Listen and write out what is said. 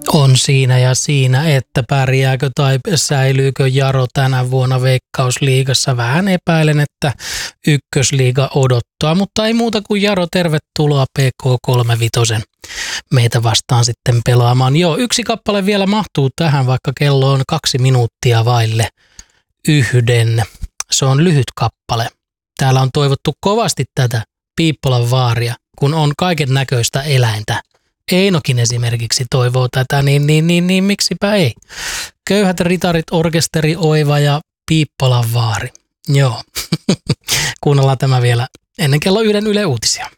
On siinä ja siinä, että pärjääkö tai säilyykö Jaro tänä vuonna Veikkausliigassa. Vähän epäilen, että ykkösliiga odottaa, mutta ei muuta kuin Jaro, tervetuloa PK35 meitä vastaan sitten pelaamaan. Joo, yksi kappale vielä mahtuu tähän, vaikka kello on 2 minuuttia vaille 1. Se on lyhyt kappale. Täällä on toivottu kovasti tätä Piippolan vaaria, kun on kaiken näköistä eläintä. Einokin esimerkiksi toivoo tätä, niin miksipä ei. Köyhät ritarit, orkesteri, Oiva ja Piippolan vaari. Joo, kuunnellaan tämä vielä ennen kello 1 Yle Uutisia.